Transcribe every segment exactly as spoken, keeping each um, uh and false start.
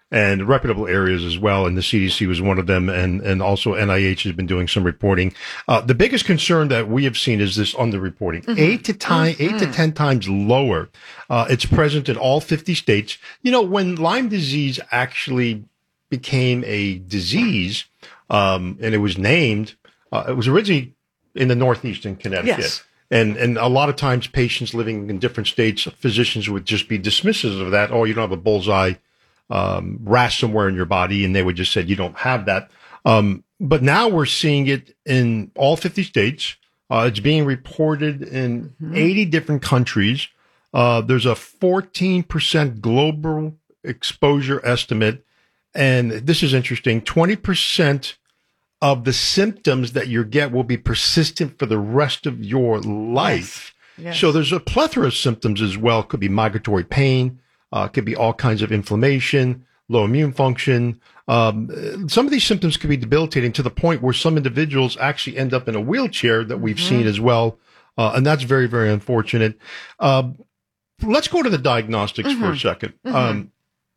and reputable areas as well. And the C D C was one of them. And, and also N I H has been doing some reporting. Uh, the biggest concern that we have seen is this underreporting, mm-hmm. eight to time, mm-hmm. eight to ten times lower. Uh, it's present in all fifty states. You know, when Lyme disease actually became a disease, um, and it was named, uh, it was originally in the Northeast in Connecticut. Yes. And, and a lot of times patients living in different states, physicians would just be dismissive of that. Oh, you don't have a bullseye um, rash somewhere in your body. And they would just say, you don't have that. Um, but now we're seeing it in all fifty states. Uh, it's being reported in mm-hmm. eighty different countries. Uh, there's a fourteen percent global exposure estimate. And this is interesting. twenty percent of the symptoms that you get will be persistent for the rest of your life. Yes. Yes. So there's a plethora of symptoms as well. Could be migratory pain, uh, could be all kinds of inflammation, low immune function. Um, some of these symptoms could be debilitating to the point where some individuals actually end up in a wheelchair that we've mm-hmm. seen as well. Uh, and that's very, very unfortunate. Uh, let's go to the diagnostics mm-hmm. for a second. Mm-hmm. Um,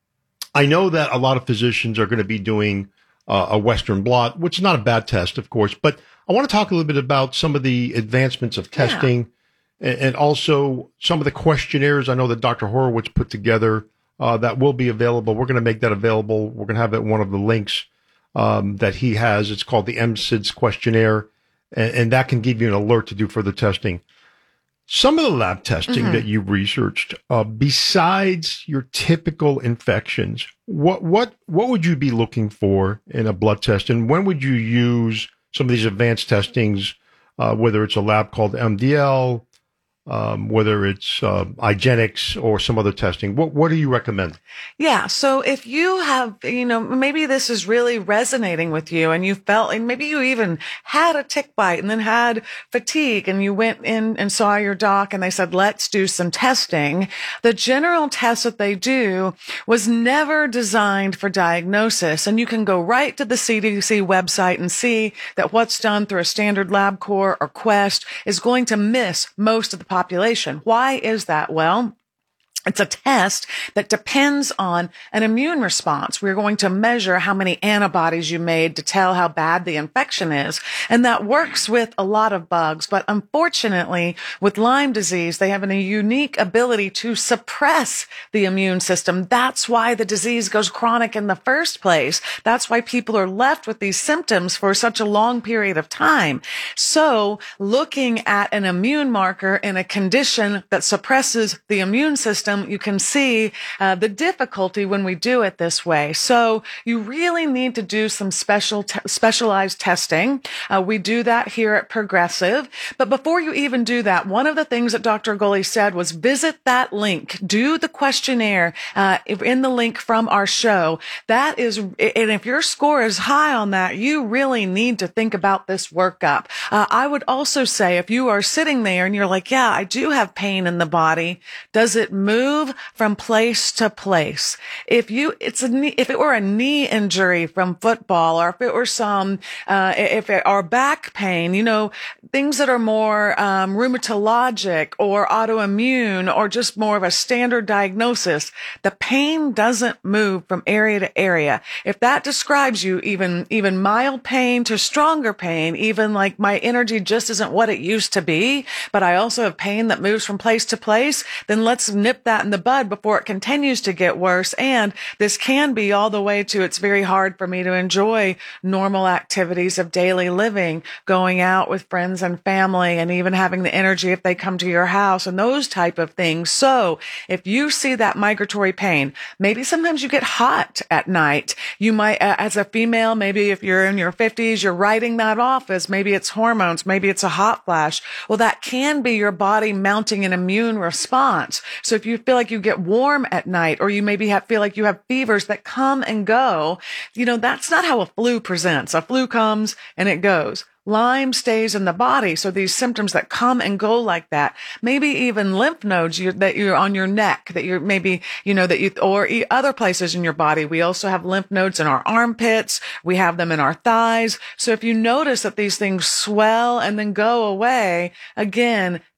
I know that a lot of physicians are going to be doing uh, a Western blot, which is not a bad test, of course, but I want to talk a little bit about some of the advancements of testing yeah. and, and also some of the questionnaires I know that Doctor Horowitz put together uh, that will be available. We're going to make that available. We're going to have it one of the links um, that he has. It's called the M S I D S questionnaire, and, and that can give you an alert to do further testing. Some of the lab testing mm-hmm. that you researched, uh, besides your typical infections, what what what would you be looking for in a blood test, and when would you use some of these advanced testings, uh, whether it's a lab called M D L, um, whether it's uh, IGeneX or some other testing? What what do you recommend? Yeah. So if you have, you know, maybe this is really resonating with you and you felt, and maybe you even had a tick bite and then had fatigue and you went in and saw your doc and they said, let's do some testing. The general test that they do was never designed for diagnosis. And you can go right to the C D C website and see that what's done through a standard LabCorp or Quest is going to miss most of the population. Why is that? Well, it's a test that depends on an immune response. We're going to measure how many antibodies you made to tell how bad the infection is. And that works with a lot of bugs. But unfortunately, with Lyme disease, they have a unique ability to suppress the immune system. That's why the disease goes chronic in the first place. That's why people are left with these symptoms for such a long period of time. So looking at an immune marker in a condition that suppresses the immune system, you can see uh, the difficulty when we do it this way. So you really need to do some special, te- specialized testing. Uh, we do that here at Progressive. But before you even do that, one of the things that Doctor Gully said was visit that link, do the questionnaire uh, in the link from our show. That is, and if your score is high on that, you really need to think about this workup. Uh, I would also say if you are sitting there and you're like, yeah, I do have pain in the body, does it move? Move from place to place. If you, it's a knee, if it were a knee injury from football, or if it were some, uh, if it, or back pain, you know, things that are more, um, rheumatologic or autoimmune or just more of a standard diagnosis, the pain doesn't move from area to area. If that describes you, even, even mild pain to stronger pain, even like my energy just isn't what it used to be, but I also have pain that moves from place to place, then let's nip that in the bud before it continues to get worse. And this can be all the way to it's very hard for me to enjoy normal activities of daily living, going out with friends and family, and even having the energy if they come to your house and those type of things. So if you see that migratory pain, maybe sometimes you get hot at night. You might, as a female, maybe if you're in your fifties, you're writing that off as maybe it's hormones, maybe it's a hot flash. Well, that can be your body mounting an immune response. So if you feel like you get warm at night, or you maybe have, feel like you have fevers that come and go, you know, that's not how a flu presents. A flu comes and it goes. Lyme stays in the body. So these symptoms that come and go like that, maybe even lymph nodes you, that you're on your neck, that you're maybe, you know, that you, or other places in your body. We also have lymph nodes in our armpits. We have them in our thighs. So if you notice that these things swell and then go away, again,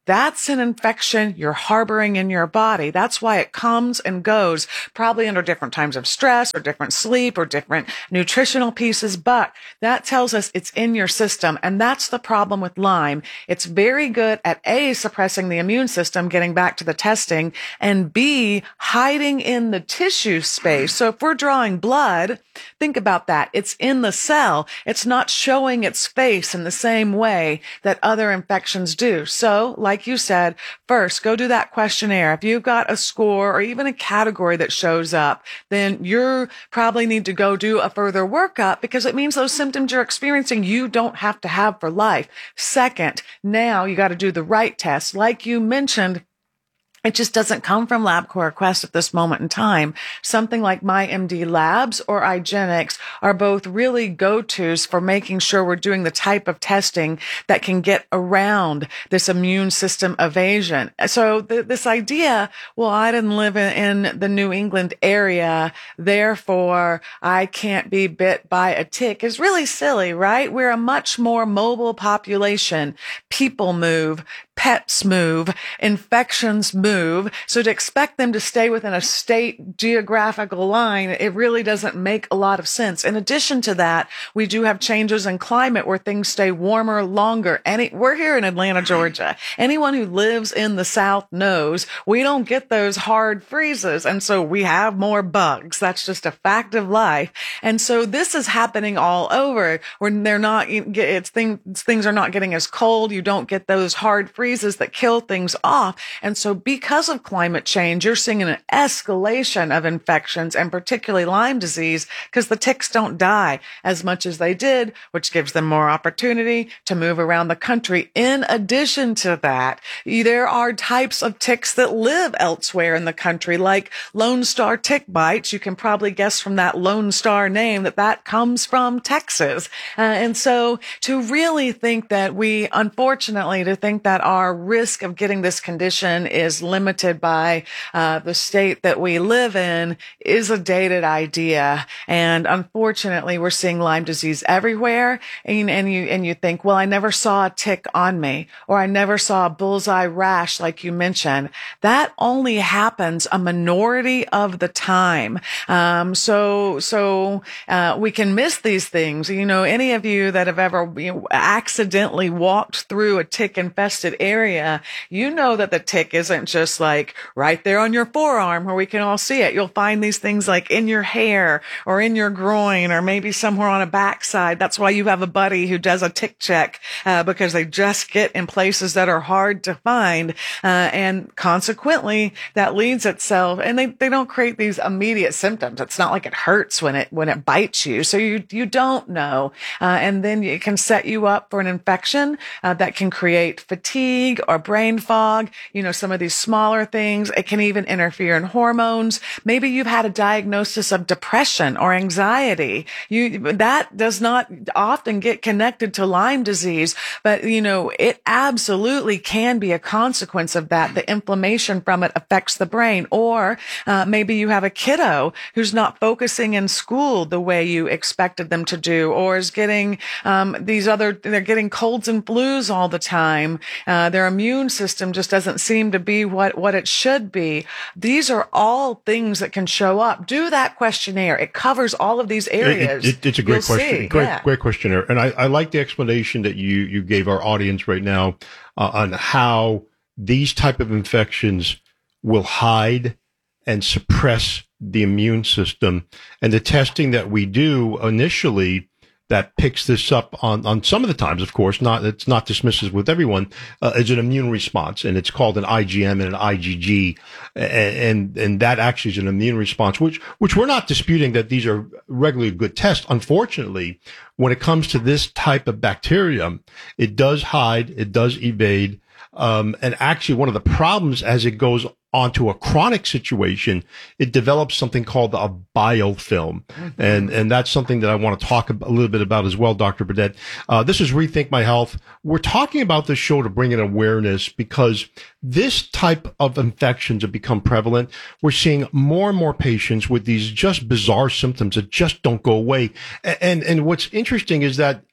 that's an infection you're harboring in your body. That's why it comes and goes, probably under different times of stress or different sleep or different nutritional pieces, but that tells us it's in your system. And that's the problem with Lyme. It's very good at A, suppressing the immune system, getting back to the testing, and B, hiding in the tissue space. So if we're drawing blood, think about that. It's in the cell. It's not showing its face in the same way that other infections do. So, like Like you said, first, go do that questionnaire. If you've got a score or even a category that shows up, then you probably need to go do a further workup because it means those symptoms you're experiencing, you don't have to have for life. Second, now you got to do the right test. Like you mentioned, it just doesn't come from LabCorp or Quest at this moment in time. Something like MyMD Labs or IGeneX are both really go-tos for making sure we're doing the type of testing that can get around this immune system evasion. So th- this idea, well, I didn't live in, in the New England area, therefore I can't be bit by a tick is really silly, right? We're a much more mobile population. People move. Pets move, infections move. So to expect them to stay within a state geographical line, it really doesn't make a lot of sense. In addition to that, we do have changes in climate where things stay warmer longer. Any, we're here in Atlanta, Georgia. Anyone who lives in the South knows we don't get those hard freezes. And so we have more bugs. That's just a fact of life. And so this is happening all over when they're not, it's things, things are not getting as cold. You don't get those hard freezes. freezes that kill things off. And so because of climate change, you're seeing an escalation of infections and particularly Lyme disease because the ticks don't die as much as they did, which gives them more opportunity to move around the country. In addition to that, there are types of ticks that live elsewhere in the country, like Lone Star tick bites. You can probably guess from that Lone Star name that that comes from Texas. Uh, and so to really think that we, unfortunately, to think that our risk of getting this condition is limited by uh, the state that we live in is a dated idea. And unfortunately, we're seeing Lyme disease everywhere. And, and you and you think, well, I never saw a tick on me, or I never saw a bullseye rash, like you mentioned. That only happens a minority of the time. Um, so so uh, we can miss these things. You know, any of you that have ever you know, accidentally walked through a tick infested area, you know that the tick isn't just like right there on your forearm where we can all see it. You'll find these things like in your hair or in your groin or maybe somewhere on a backside. That's why you have a buddy who does a tick check, uh, because they just get in places that are hard to find. Uh, and consequently, that leads itself, and they, they don't create these immediate symptoms. It's not like it hurts when it, when it bites you. So you, you don't know. Uh, and then it can set you up for an infection, uh, that can create fatigue or brain fog, you know, some of these smaller things. It can even interfere in hormones. Maybe you've had a diagnosis of depression or anxiety. You, that does not often get connected to Lyme disease, but, you know, it absolutely can be a consequence of that. The inflammation from it affects the brain. Or uh, maybe you have a kiddo who's not focusing in school the way you expected them to do, or is getting um, these other, they're getting colds and flus all the time. Uh, their immune system just doesn't seem to be what, what it should be. These are all things that can show up. Do that questionnaire. It covers all of these areas. It, it, it's a great You'll question. See. Great, yeah. great questionnaire. And I, I like the explanation that you, you gave our audience right now uh, on how these type of infections will hide and suppress the immune system. And the testing that we do initially that picks this up on, on some of the times, of course, not, it's not dismissive with everyone, uh, is an immune response. And it's called an I G M and an I G G. And, and, and that actually is an immune response, which, which we're not disputing that these are regularly good tests. Unfortunately, when it comes to this type of bacterium, it does hide, it does evade. Um, and actually one of the problems as it goes onto a chronic situation, it develops something called a biofilm. Mm-hmm. And, and that's something that I want to talk a little bit about as well, Doctor Burdett. Uh, this is Rethink My Health. We're talking about this show to bring in awareness because this type of infections have become prevalent. We're seeing more and more patients with these just bizarre symptoms that just don't go away. And, and, and what's interesting is that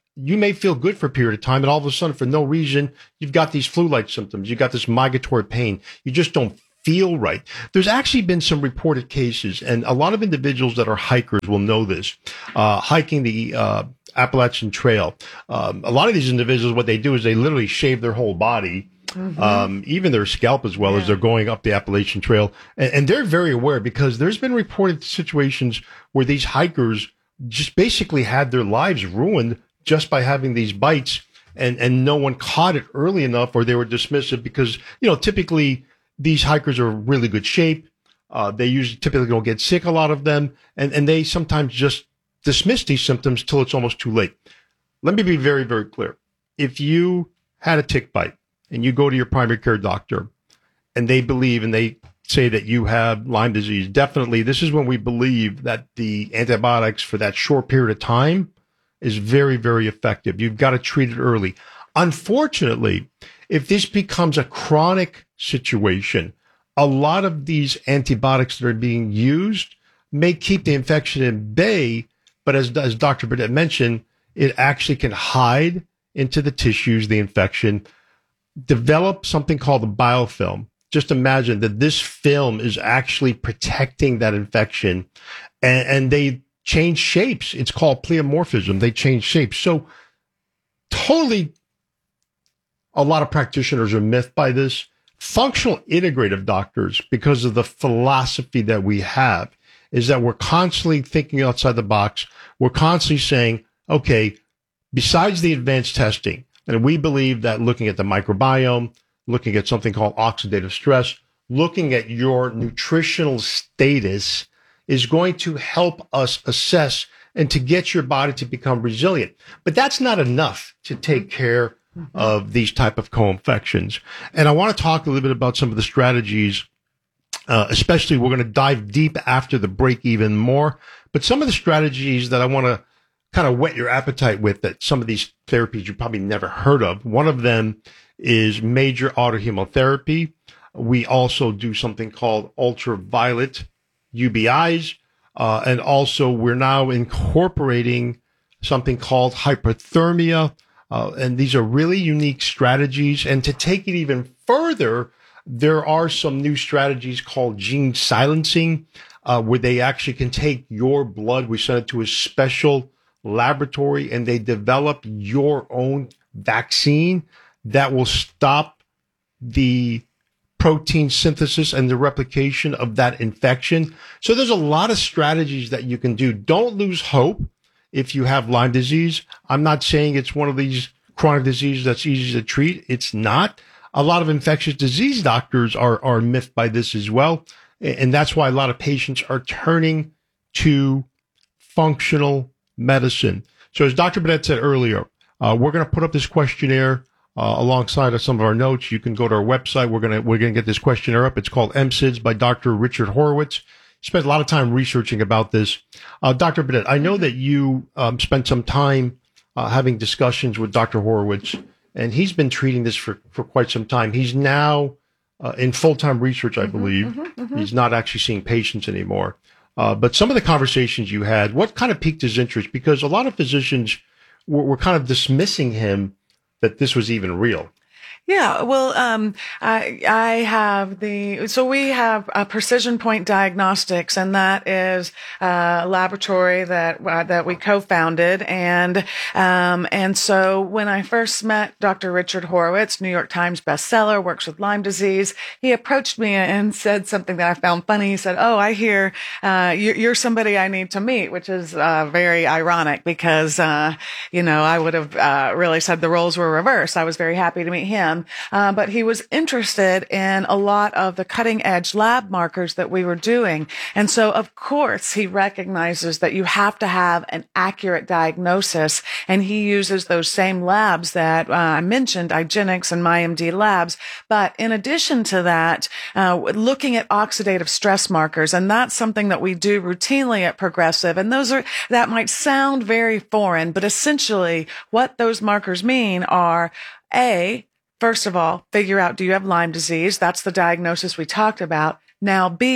you may feel good for a period of time, and all of a sudden, for no reason, you've got these flu-like symptoms. You've got this migratory pain. You just don't feel right. There's actually been some reported cases, and a lot of individuals that are hikers will know this. Uh, hiking the uh, Appalachian Trail. Um, a lot of these individuals, what they do is they literally shave their whole body, mm-hmm. um, even their scalp as well, yeah. as they're going up the Appalachian Trail. And, and they're very aware, because there's been reported situations where these hikers just basically had their lives ruined just by having these bites, and, and no one caught it early enough, or they were dismissive because, you know, typically these hikers are in really good shape. Uh, they usually typically don't get sick, a lot of them, and, and they sometimes just dismiss these symptoms till it's almost too late. Let me be very, very clear. If you had a tick bite and you go to your primary care doctor and they believe and they say that you have Lyme disease, definitely this is when we believe that the antibiotics for that short period of time is very, very effective. You've got to treat it early. Unfortunately, if this becomes a chronic situation, a lot of these antibiotics that are being used may keep the infection at bay, but as, as Doctor Burnett mentioned, it actually can hide into the tissues, the infection, develop something called the biofilm. Just imagine that this film is actually protecting that infection, and, and they change shapes. It's called pleomorphism. They change shapes. So totally, a lot of practitioners are miffed by this. Functional integrative doctors, because of the philosophy that we have, is that we're constantly thinking outside the box. We're constantly saying, okay, besides the advanced testing, and we believe that looking at the microbiome, looking at something called oxidative stress, looking at your nutritional status is going to help us assess and to get your body to become resilient. But that's not enough to take care of these type of co-infections. And I want to talk a little bit about some of the strategies, uh, especially we're going to dive deep after the break even more, but some of the strategies that I want to kind of whet your appetite with, that some of these therapies you probably never heard of. One of them is major autohemotherapy. We also do something called ultraviolet U B Is. Uh, and also we're now incorporating something called hyperthermia. Uh, and these are really unique strategies. And to take it even further, there are some new strategies called gene silencing, uh, where they actually can take your blood. We send it to a special laboratory and they develop your own vaccine that will stop the protein synthesis and the replication of that infection. So there's a lot of strategies that you can do. Don't lose hope if you have Lyme disease. I'm not saying it's one of these chronic diseases that's easy to treat. It's not. A lot of infectious disease doctors are, are miffed by this as well. And that's why a lot of patients are turning to functional medicine. So as Doctor Burnett said earlier, uh, we're going to put up this questionnaire uh, alongside of some of our notes. You can go to our website. We're going to, we're going to get this questionnaire up. It's called M S I D S by Doctor Richard Horowitz. Spent a lot of time researching about this. Uh, Doctor Burnett, I know that you um, spent some time uh, having discussions with Doctor Horowitz, and he's been treating this for, for quite some time. He's now uh, in full-time research, I believe. Mm-hmm, mm-hmm. He's not actually seeing patients anymore. Uh, but some of the conversations you had, what kind of piqued his interest? Because a lot of physicians were, were kind of dismissing him that this was even real. Yeah, well, um, I, I have the, so we have uh, Precision Point Diagnostics, and that is a laboratory that, uh, that we co-founded. And, um, and so when I first met Doctor Richard Horowitz, New York Times bestseller, works with Lyme disease, he approached me and said something that I found funny. He said, "Oh, I hear, uh, you're, you're somebody I need to meet," which is, uh, very ironic because, uh, you know, I would have, uh, really said the roles were reversed. I was very happy to meet him. Uh, but he was interested in a lot of the cutting edge lab markers that we were doing. And so, of course, he recognizes that you have to have an accurate diagnosis. And he uses those same labs that uh, I mentioned, IGeneX and MyMD labs. But in addition to that, uh, looking at oxidative stress markers, and that's something that we do routinely at Progressive. And those are, that might sound very foreign, but essentially what those markers mean are, A, first of all, figure out, do you have Lyme disease? That's the diagnosis we talked about. Now, B,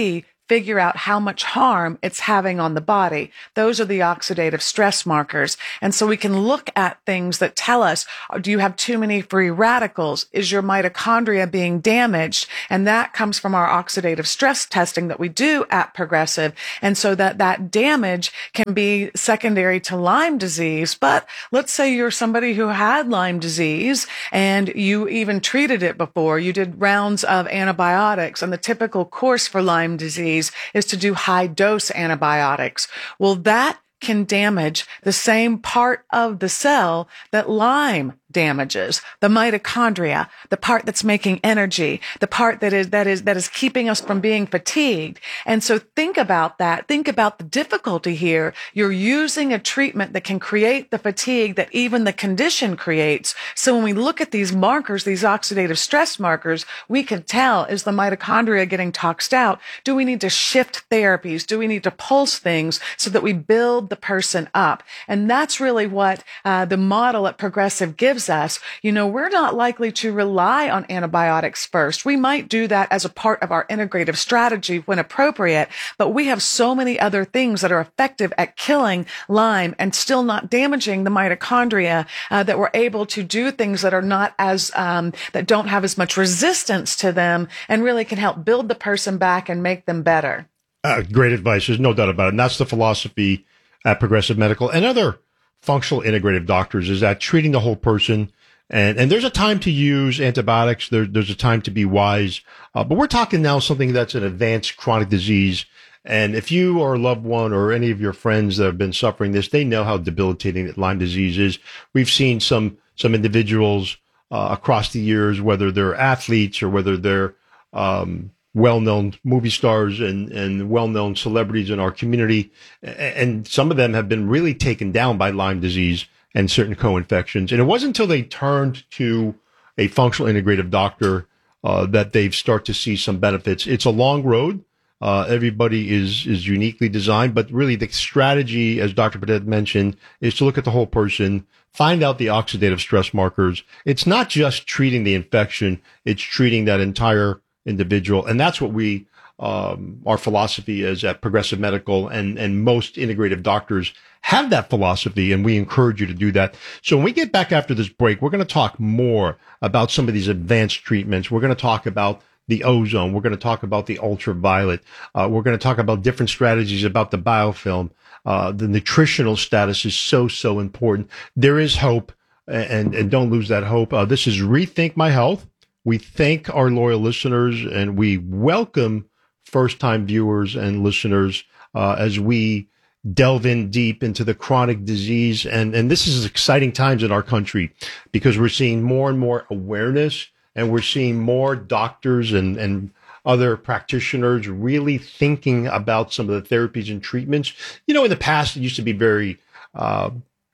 figure out how much harm it's having on the body. Those are the oxidative stress markers. And so we can look at things that tell us, do you have too many free radicals? Is your mitochondria being damaged? And that comes from our oxidative stress testing that we do at Progressive. And so that that damage can be secondary to Lyme disease. But let's say you're somebody who had Lyme disease and you even treated it before. You did rounds of antibiotics, and the typical course for Lyme disease is to do high dose antibiotics. Well, that can damage the same part of the cell that Lyme damages, the mitochondria, the part that's making energy, the part that is, that is, that is keeping us from being fatigued. And so think about that. Think about the difficulty here. You're using a treatment that can create the fatigue that even the condition creates. So when we look at these markers, these oxidative stress markers, we can tell, is the mitochondria getting toxed out? Do we need to shift therapies? Do we need to pulse things so that we build the person up? And that's really what uh, the model at Progressive gives us. You know, we're not likely to rely on antibiotics first. We might do that as a part of our integrative strategy when appropriate, but we have so many other things that are effective at killing Lyme and still not damaging the mitochondria uh, that we're able to do things that are not as, um, that don't have as much resistance to them and really can help build the person back and make them better. Uh, great advice. There's no doubt about it. And that's the philosophy at Progressive Medical and other functional integrative doctors, is that treating the whole person. And, and there's a time to use antibiotics. There, there's a time to be wise. Uh, but we're talking now something that's an advanced chronic disease. And if you or a loved one or any of your friends that have been suffering this, they know how debilitating that Lyme disease is. We've seen some, some individuals uh, across the years, whether they're athletes or whether they're, um, well-known movie stars and, and well-known celebrities in our community. And some of them have been really taken down by Lyme disease and certain co-infections. And it wasn't until they turned to a functional integrative doctor uh, that they've started to see some benefits. It's a long road. Uh, everybody is, is uniquely designed, but really the strategy, as Doctor Burdett mentioned, is to look at the whole person, find out the oxidative stress markers. It's not just treating the infection, it's treating that entire individual. And that's what we, um, our philosophy is at Progressive Medical, and, and most integrative doctors have that philosophy, and we encourage you to do that. So when we get back after this break, we're going to talk more about some of these advanced treatments. We're going to talk about the ozone. We're going to talk about the ultraviolet. Uh, we're going to talk about different strategies about the biofilm. Uh, the nutritional status is so, so important. There is hope, and, and don't lose that hope. Uh, this is Rethink My Health. We thank our loyal listeners, and we welcome first-time viewers and listeners uh, as we delve in deep into the chronic disease. And, and this is exciting times in our country because we're seeing more and more awareness, and we're seeing more doctors and, and other practitioners really thinking about some of the therapies and treatments. You know, in the past, it used to be very uh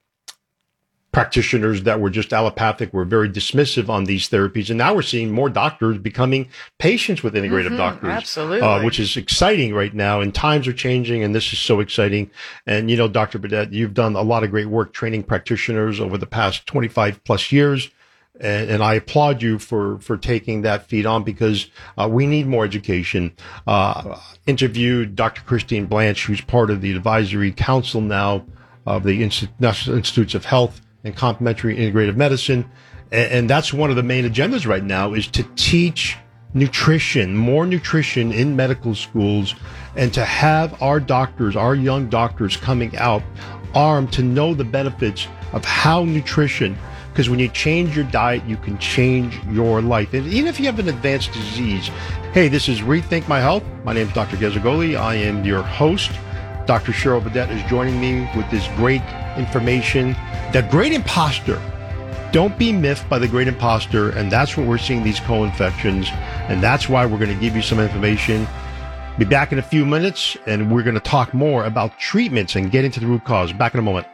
practitioners that were just allopathic were very dismissive on these therapies. And now we're seeing more doctors becoming patients with integrative mm-hmm, doctors, absolutely. Uh, which is exciting right now. And times are changing, and this is so exciting. And, you know, Doctor Burdett, you've done a lot of great work training practitioners over the past twenty-five plus years. And, and I applaud you for, for taking that feat on, because uh, we need more education. Uh, interviewed Doctor Christine Blanche, who's part of the advisory council now of the National Institutes of Health and Complementary Integrative Medicine. And, and that's one of the main agendas right now, is to teach nutrition, more nutrition in medical schools, and to have our doctors, our young doctors coming out armed to know the benefits of how nutrition, because when you change your diet, you can change your life. And even if you have an advanced disease. Hey, this is Rethink My Health. My name is Doctor Gazzagoli. I am your host. Doctor Cheryl Burdett is joining me with this great information. The great imposter. Don't be miffed by the great imposter. And that's what we're seeing, these co-infections. And that's why we're going to give you some information. Be back in a few minutes, and we're going to talk more about treatments and get into the root cause. Back in a moment.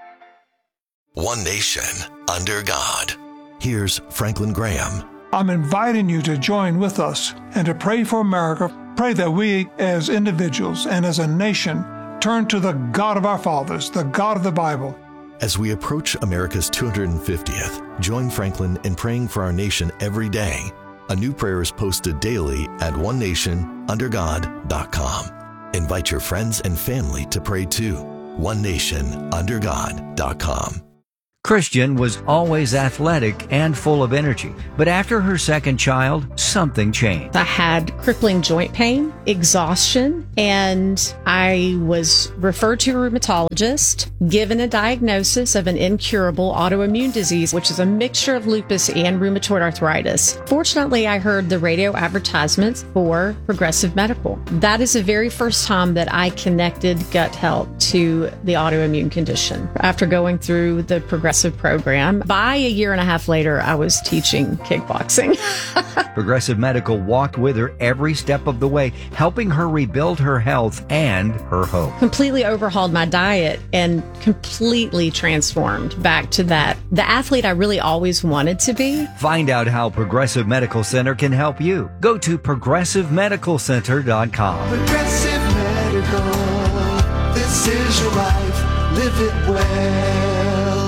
One nation under God. Here's Franklin Graham. I'm inviting you to join with us and to pray for America. Pray that we as individuals and as a nation turn to the God of our fathers, the God of the Bible. As we approach America's two hundred fiftieth, join Franklin in praying for our nation every day. A new prayer is posted daily at one nation under god dot com. Invite your friends and family to pray too. one nation under god dot com. Christian was always athletic and full of energy, but after her second child, something changed. I had crippling joint pain, exhaustion, and I was referred to a rheumatologist, given a diagnosis of an incurable autoimmune disease, which is a mixture of lupus and rheumatoid arthritis. Fortunately, I heard the radio advertisements for Progressive Medical. That is the very first time that I connected gut health to the autoimmune condition. After going through the Progressive program, by a year and a half later, I was teaching kickboxing. Progressive Medical walked with her every step of the way, helping her rebuild her health and her hope. Completely overhauled my diet and completely transformed back to that, the athlete I really always wanted to be. Find out how Progressive Medical Center can help you. Go to progressive medical center dot com. Progressive Medical, this is your life, live it well.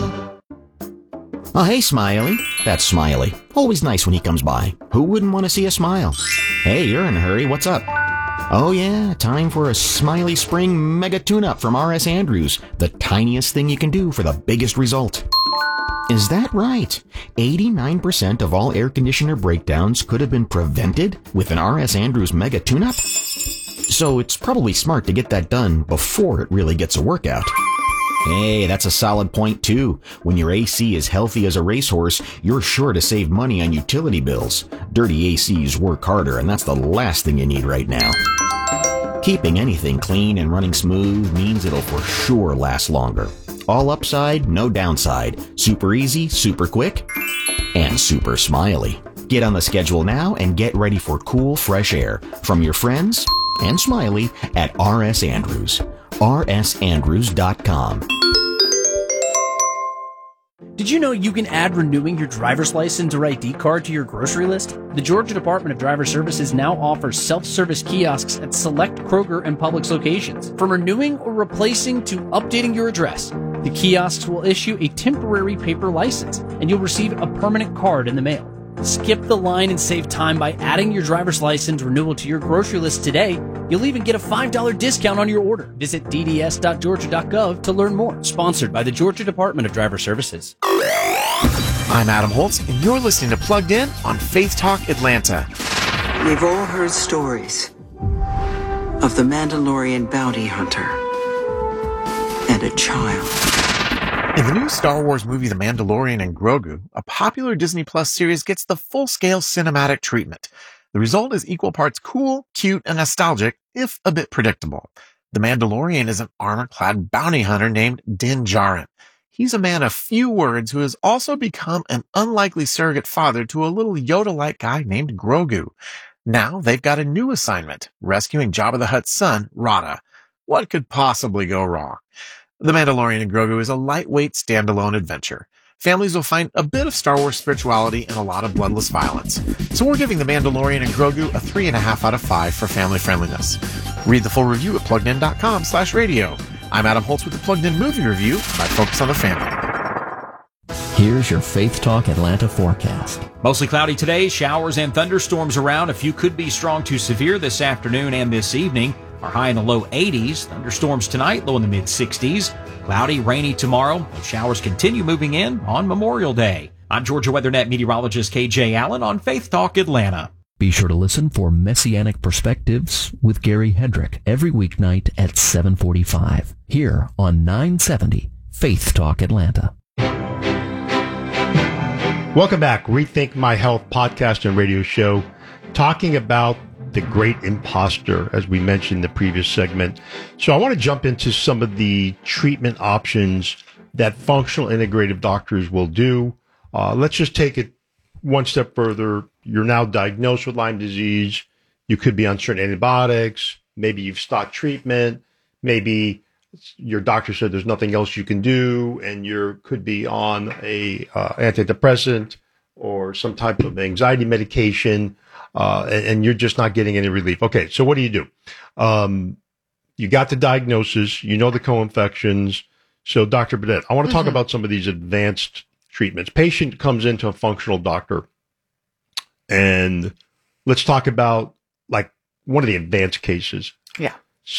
Oh, hey, Smiley. That's Smiley. Always nice when he comes by. Who wouldn't want to see a smile? Hey, you're in a hurry. What's up? Oh, yeah, time for a Smiley Spring Mega Tune-Up from R S Andrews. The tiniest thing you can do for the biggest result. Is that right? eighty-nine percent of all air conditioner breakdowns could have been prevented with an R S Andrews Mega Tune-Up? So it's probably smart to get that done before it really gets a workout. Hey, that's a solid point too. When your A C is healthy as a racehorse, you're sure to save money on utility bills. Dirty A Cs work harder, and that's the last thing you need right now. Keeping anything clean and running smooth means it'll for sure last longer. All upside, no downside. Super easy, super quick, and super smiley. Get on the schedule now and get ready for cool, fresh air from your friends and Smiley at R S Andrews. R S andrews dot com. Did you know you can add renewing your driver's license or I D card to your grocery list? The Georgia Department of Driver Services now offers self-service kiosks at select Kroger and Publix locations. From renewing or replacing to updating your address, the kiosks will issue a temporary paper license, and you'll receive a permanent card in the mail. Skip the line and save time by adding your driver's license renewal to your grocery list today. You'll even get a five dollars discount on your order. Visit d d s dot georgia dot gov to learn more. Sponsored by the Georgia Department of Driver Services. I'm Adam Holtz, and you're listening to Plugged In on Faith Talk Atlanta. We've all heard stories of the Mandalorian bounty hunter and a child. In the new Star Wars movie The Mandalorian and Grogu, a popular Disney Plus series gets the full-scale cinematic treatment. The result is equal parts cool, cute, and nostalgic, if a bit predictable. The Mandalorian is an armor-clad bounty hunter named Din Djarin. He's a man of few words who has also become an unlikely surrogate father to a little Yoda-like guy named Grogu. Now they've got a new assignment, rescuing Jabba the Hutt's son, Rada. What could possibly go wrong? The Mandalorian and Grogu is a lightweight standalone adventure. Families will find a bit of Star Wars spirituality and a lot of bloodless violence. So we're giving The Mandalorian and Grogu a three and a half out of five for family friendliness. Read the full review at plugged in dot com slash radio. I'm Adam Holtz with the Plugged In Movie Review by Focus on the Family. Here's your Faith Talk Atlanta forecast. Mostly cloudy today, showers and thunderstorms around. A few could be strong to severe this afternoon and this evening. Our high in the low eighties. Thunderstorms tonight, low in the mid sixties. Cloudy, rainy tomorrow. The showers continue moving in on Memorial Day. I'm Georgia WeatherNet meteorologist K J Allen on Faith Talk Atlanta. Be sure to listen for Messianic Perspectives with Gary Hedrick every weeknight at seven forty-five here on nine seventy Faith Talk Atlanta. Welcome back. Rethink My Health podcast and radio show, talking about the great imposter, as we mentioned in the previous segment. So I want to jump into some of the treatment options that functional integrative doctors will do. Uh, let's just take it one step further. You're now diagnosed with Lyme disease. You could be on certain antibiotics. Maybe you've stopped treatment. Maybe your doctor said there's nothing else you can do, and you could be on a uh, antidepressant or some type of anxiety medication. Uh, and, and you're just not getting any relief. Okay, so what do you do? Um, you got the diagnosis, you know the co-infections. So Doctor Burnett, I want to talk mm-hmm. about some of these advanced treatments. Patient comes into a functional doctor And let's talk about like one of the advanced cases. Yeah.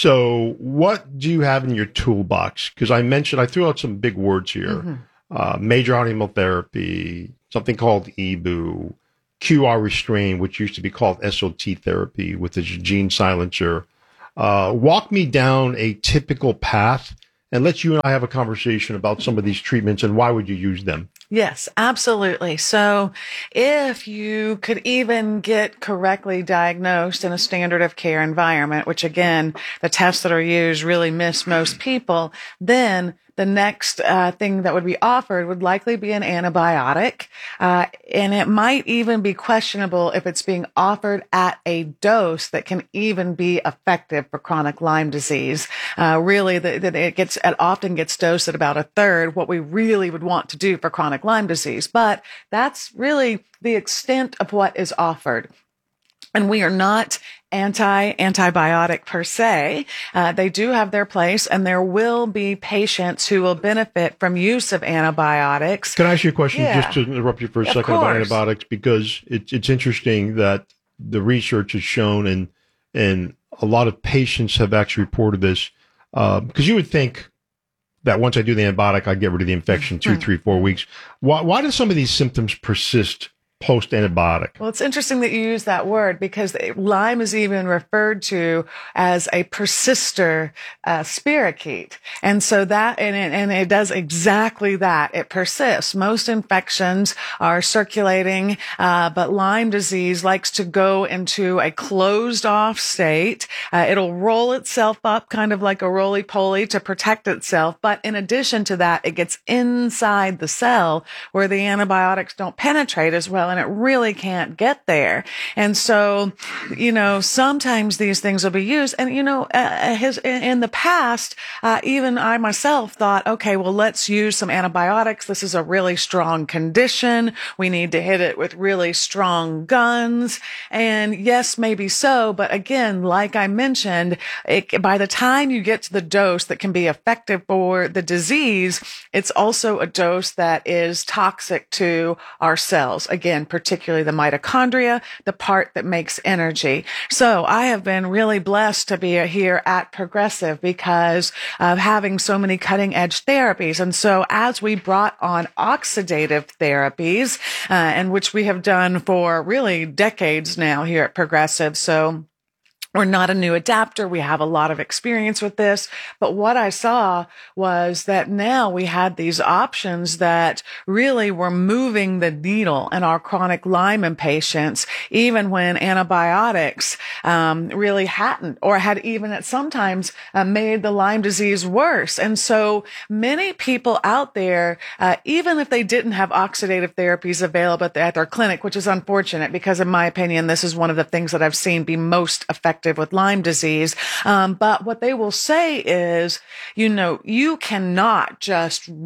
So what do you have in your toolbox? Because I mentioned, I threw out some big words here. Mm-hmm. Uh, major animal therapy, something called E B U, Q R restrain, which used to be called S O T therapy with the gene silencer. Uh, walk me down a typical path and let you and I have a conversation about some of these treatments and why would you use them? Yes, absolutely. So if you could even get correctly diagnosed in a standard of care environment, which again, the tests that are used really miss most people, then the next uh, thing that would be offered would likely be an antibiotic. Uh, and it might even be questionable if it's being offered at a dose that can even be effective for chronic Lyme disease. Uh, really, that the, it gets, it often gets dosed at about a third what we really would want to do for chronic Lyme disease. But that's really the extent of what is offered. And we are not anti-antibiotic per se. Uh, they do have their place, and there will be patients who will benefit from use of antibiotics. Can I ask you a question, yeah. just to interrupt you for a Of second about course. antibiotics? Because it, it's interesting that the research has shown, and and a lot of patients have actually reported this, because uh, you would think that once I do the antibiotic, I get rid of the infection two, three, four weeks. Why, why do some of these symptoms persist post-antibiotic? Well, it's interesting that you use that word because Lyme is even referred to as a persister uh, spirochete. And so that, and it, and it does exactly that. It persists. Most infections are circulating, uh, but Lyme disease likes to go into a closed off state. Uh, it'll roll itself up kind of like a roly-poly to protect itself. But in addition to that, it gets inside the cell where the antibiotics don't penetrate as well. And it really can't get there. And so, you know, sometimes these things will be used. And, you know, uh, his, in the past, uh, even I myself thought, okay, well, let's use some antibiotics. This is a really strong condition. We need to hit it with really strong guns. And yes, maybe so. But again, like I mentioned, it, by the time you get to the dose that can be effective for the disease, it's also a dose that is toxic to our cells. Again, particularly the mitochondria, the part that makes energy. So I have been really blessed to be here at Progressive because of having so many cutting edge therapies. And so as we brought on oxidative therapies, uh, and which we have done for really decades now here at Progressive. So we're not a new adapter. We have a lot of experience with this. But what I saw was that now we had these options that really were moving the needle in our chronic Lyme patients, even when antibiotics um, really hadn't, or had even at sometimes uh, made the Lyme disease worse. And so many people out there, uh, even if they didn't have oxidative therapies available at, the, at their clinic, which is unfortunate because in my opinion, this is one of the things that I've seen be most effective with Lyme disease. Um, but what they will say is, you know, you cannot just r-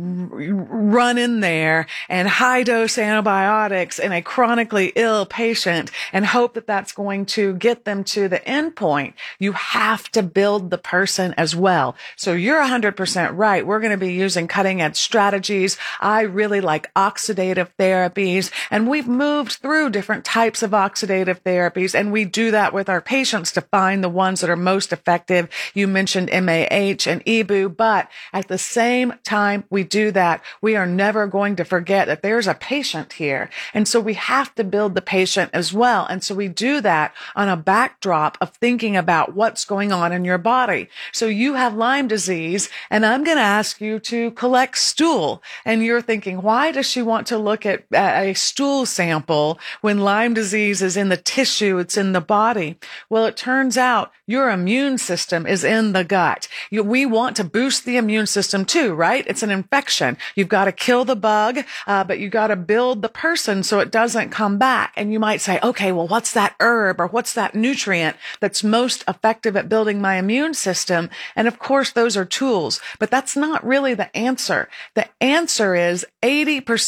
run in there and high dose antibiotics in a chronically ill patient and hope that that's going to get them to the end point. You have to build the person as well. So you're one hundred percent right. We're going to be using cutting edge strategies. I really like oxidative therapies, and we've moved through different types of oxidative therapies, and we do that with our patients to find the ones that are most effective. You mentioned M A H and E B U, but at the same time we do that, we are never going to forget that there's a patient here. And so we have to build the patient as well. And so we do that on a backdrop of thinking about what's going on in your body. So you have Lyme disease, and I'm going to ask you to collect stool. And you're thinking, why does she want to look at a stool sample when Lyme disease is in the tissue, it's in the body? Well, it turns Turns out your immune system is in the gut. You, we want to boost the immune system too, right? It's an infection. You've got to kill the bug, uh, but you got to build the person so it doesn't come back. And you might say, okay, well, what's that herb or what's that nutrient that's most effective at building my immune system? And of course, those are tools, but that's not really the answer. The answer is eighty percent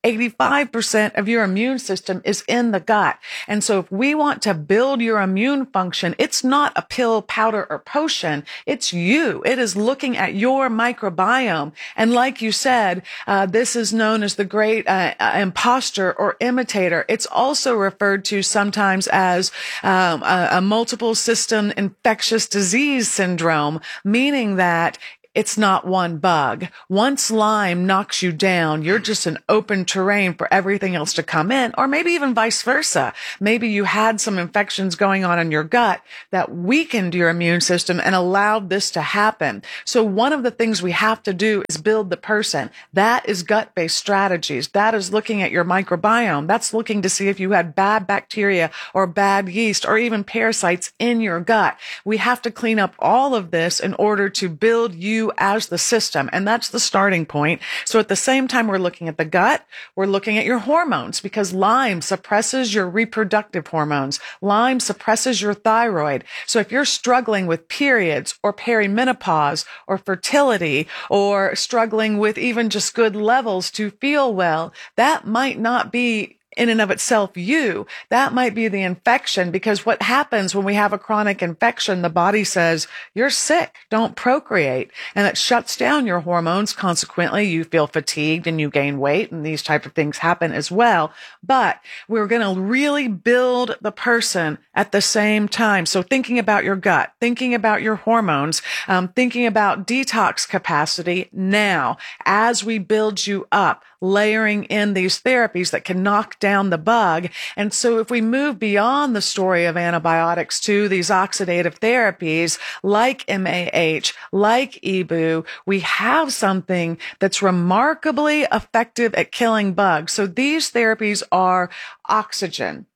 eighty-five percent of your immune system is in the gut. And so if we want to build your immune function, it's not a pill, powder, or potion. It's you. It is looking at your microbiome. And like you said, uh, this is known as the great uh, uh, imposter or imitator. It's also referred to sometimes as um, a, a multiple system infectious disease syndrome, meaning that it's not one bug. Once Lyme knocks you down, you're just an open terrain for everything else to come in, or maybe even vice versa. Maybe you had some infections going on in your gut that weakened your immune system and allowed this to happen. So one of the things we have to do is build the person. That is gut-based strategies. That is looking at your microbiome. That's looking to see if you had bad bacteria or bad yeast or even parasites in your gut. We have to clean up all of this in order to build you as the system. And that's the starting point. So at the same time, we're looking at the gut, we're looking at your hormones, because Lyme suppresses your reproductive hormones. Lyme suppresses your thyroid. So if you're struggling with periods or perimenopause or fertility or struggling with even just good levels to feel well, that might not be in and of itself you. That might be the infection, because what happens when we have a chronic infection, the body says, you're sick, don't procreate. And it shuts down your hormones. Consequently, you feel fatigued and you gain weight, and these type of things happen as well. But we're going to really build the person at the same time. So thinking about your gut, thinking about your hormones, um, thinking about detox capacity now as we build you up, layering in these therapies that can knock down the bug. And so if we move beyond the story of antibiotics to these oxidative therapies like M A H, like E B U, we have something that's remarkably effective at killing bugs. So these therapies are oxygen.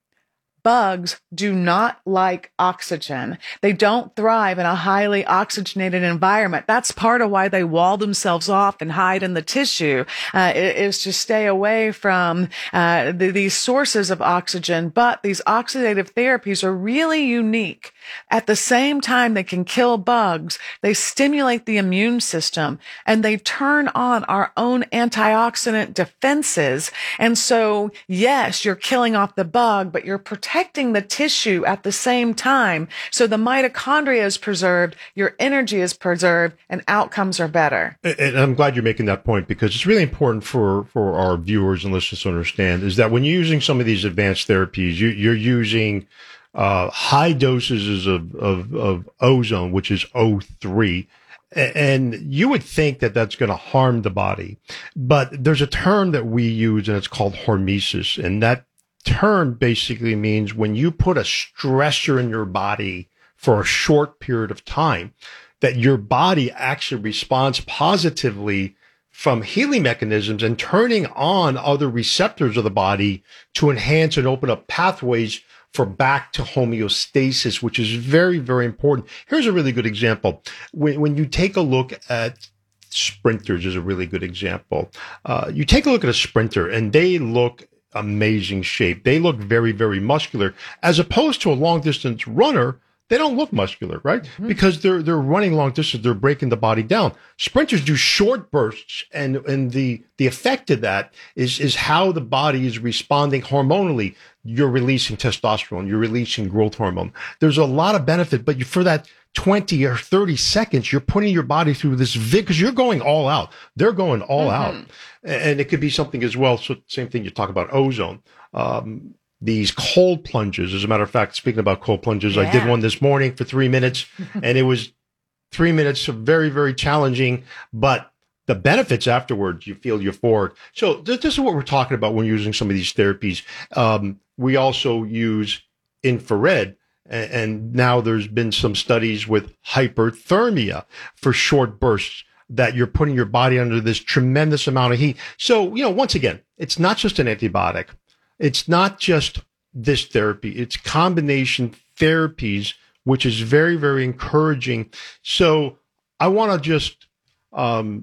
Bugs do not like oxygen. They don't thrive in a highly oxygenated environment. That's part of why they wall themselves off and hide in the tissue, uh, is to stay away from uh, the, these sources of oxygen. But these oxidative therapies are really unique. At the same time they can kill bugs, they stimulate the immune system and they turn on our own antioxidant defenses. And so, yes, you're killing off the bug, but you're protecting the tissue at the same time. So the mitochondria is preserved, your energy is preserved, and outcomes are better. And I'm glad you're making that point, because it's really important for, for our viewers and listeners to understand is that when you're using some of these advanced therapies, you, you're using uh, high doses of, of, of ozone, which is O three. And you would think that that's going to harm the body. But there's a term that we use, and it's called hormesis. And that term basically means when you put a stressor in your body for a short period of time, that your body actually responds positively from healing mechanisms and turning on other receptors of the body to enhance and open up pathways for back to homeostasis, which is very, very important. Here's a really good example. When, when you take a look at sprinters, is a really good example. Uh, you take a look at a sprinter and they look amazing shape. They look very, very muscular, as opposed to a long distance runner. They don't look muscular, right? Mm-hmm. Because they're, they're running long distance. They're breaking the body down. Sprinters do short bursts. And, and the, the effect of that is, is how the body is responding hormonally. You're releasing testosterone. You're releasing growth hormone. There's a lot of benefit, but you, for that twenty or thirty seconds, you're putting your body through this vig, because you're going all out. They're going all mm-hmm. out. And it could be something as well. So same thing, you talk about ozone. Um, These cold plunges, as a matter of fact, speaking about cold plunges, yeah. I did one this morning for three minutes and it was three minutes of very, very challenging, but the benefits afterwards, you feel euphoric. So th- this is what we're talking about when using some of these therapies. Um, we also use infrared, and, and now there's been some studies with hyperthermia for short bursts, that you're putting your body under this tremendous amount of heat. So, you know, once again, it's not just an antibiotic. It's not just this therapy. It's combination therapies, which is very, very encouraging. So I want to just um,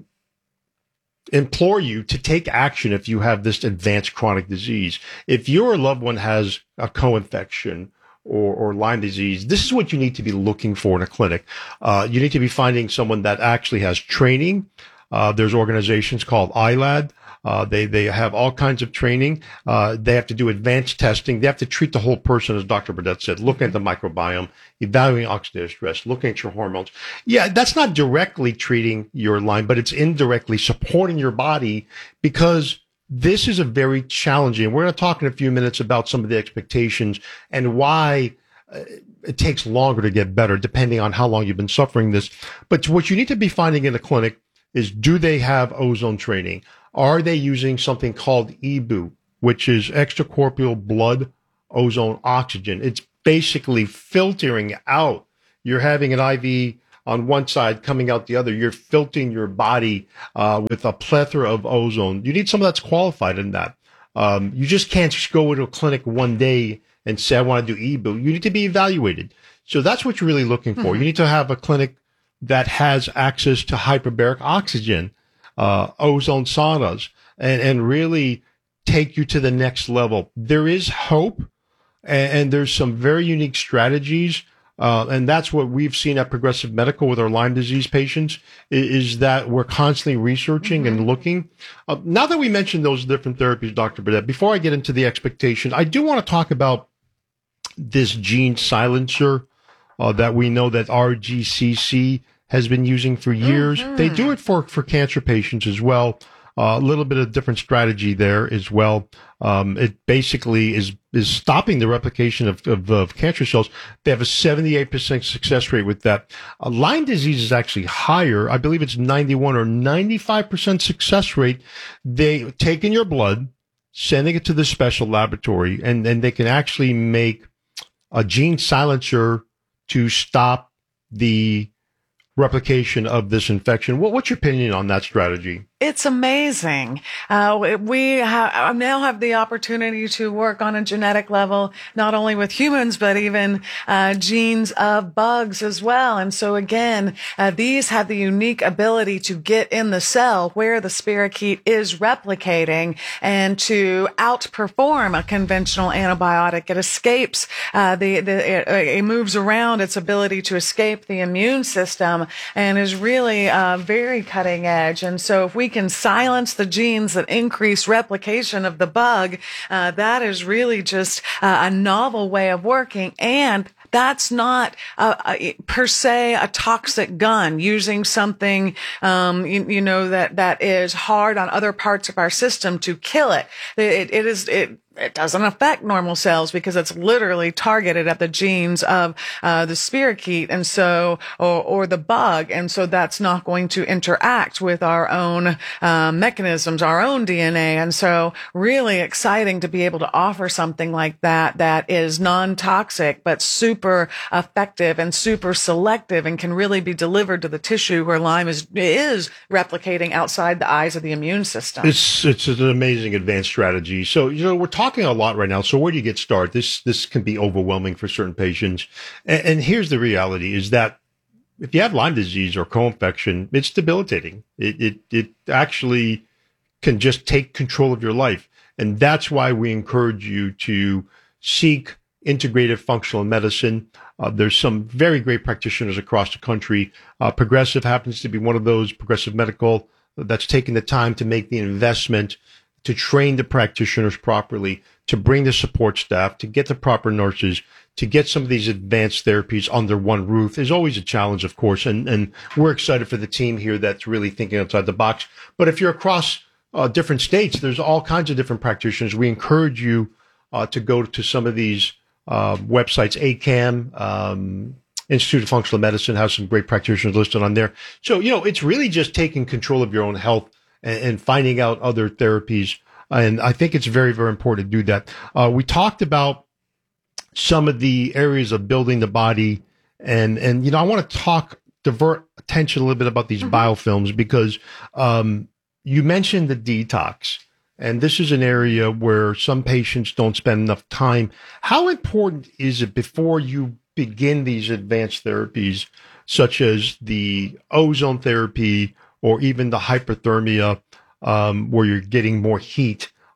implore you to take action if you have this advanced chronic disease. If your loved one has a co-infection or, or Lyme disease, this is what you need to be looking for in a clinic. Uh, you need to be finding someone that actually has training, Uh, there's organizations called I L A D. Uh, they, they have all kinds of training. Uh, they have to do advanced testing. They have to treat the whole person, as Doctor Burdett said, looking at the microbiome, evaluating oxidative stress, looking at your hormones. Yeah, that's not directly treating your Lyme, but it's indirectly supporting your body, because this is a very challenging. We're going to talk in a few minutes about some of the expectations and why uh, it takes longer to get better, depending on how long you've been suffering this. But what you need to be finding in the clinic is, do they have ozone training? Are they using something called E B U, which is extracorporeal blood ozone oxygen? It's basically filtering out. You're having an I V on one side coming out the other. You're filtering your body uh, with a plethora of ozone. You need someone that's qualified in that. Um, you just can't just go into a clinic one day and say, I want to do E B U. You need to be evaluated. So that's what you're really looking for. Mm-hmm. You need to have a clinic that has access to hyperbaric oxygen, uh, ozone saunas, and, and really take you to the next level. There is hope, and, and there's some very unique strategies. Uh, and that's what we've seen at Progressive Medical with our Lyme disease patients, is, is that we're constantly researching mm-hmm. and looking. Uh, now that we mentioned those different therapies, Doctor Burdett, before I get into the expectations, I do want to talk about this gene silencer uh, that we know that R G C C has been using for years. Mm-hmm. They do it for, for cancer patients as well. Uh, a little bit of different strategy there as well. Um, it basically is is stopping the replication of, of, of cancer cells. They have a seventy-eight percent success rate with that. Uh, Lyme disease is actually higher. I believe it's ninety-one or ninety-five percent success rate. They take in your blood, sending it to the special laboratory, and, and they can actually make a gene silencer to stop the replication of this infection. What, what's your opinion on that strategy? It's amazing. Uh, we ha- now have the opportunity to work on a genetic level, not only with humans, but even uh, genes of bugs as well. And so again, uh, these have the unique ability to get in the cell where the spirochete is replicating and to outperform a conventional antibiotic. It escapes uh, the, the it, it moves around its ability to escape the immune system, and is really uh, very cutting edge. And so if we can silence the genes that increase replication of the bug, uh, that is really just uh, a novel way of working. And that's not uh, a, per se a toxic gun, using something, um, you, you know, that, that is hard on other parts of our system to kill it. It, it is, it, it doesn't affect normal cells because it's literally targeted at the genes of uh, the spirochete, and so, or, or the bug, and so that's not going to interact with our own uh, mechanisms, our own D N A. And so, really exciting to be able to offer something like that that is non-toxic but super effective and super selective, and can really be delivered to the tissue where Lyme is is replicating outside the eyes of the immune system. It's it's an amazing advanced strategy. So, you know, we're talking Talking a lot right now. So where do you get started? This this can be overwhelming for certain patients. And, and here's the reality: is that if you have Lyme disease or co-infection, it's debilitating. It it it actually can just take control of your life, and that's why we encourage you to seek integrative functional medicine. Uh, there's some very great practitioners across the country. Uh, Progressive happens to be one of those. Progressive Medical, that's taking the time to make the investment to train the practitioners properly, to bring the support staff, to get the proper nurses, to get some of these advanced therapies under one roof is always a challenge, of course. And, and we're excited for the team here that's really thinking outside the box. But if you're across uh, different states, there's all kinds of different practitioners. We encourage you uh, to go to some of these uh, websites. A C A M, um, Institute of Functional Medicine, has some great practitioners listed on there. So, you know, it's really just taking control of your own health and finding out other therapies. And I think it's very, very important to do that. Uh, we talked about some of the areas of building the body. And, and you know, I want to talk, divert attention a little bit about these mm-hmm. biofilms, because um, you mentioned the detox. And this is an area where some patients don't spend enough time. How important is it before you begin these advanced therapies, such as the ozone therapy, or even the hyperthermia, um, where you're getting more heat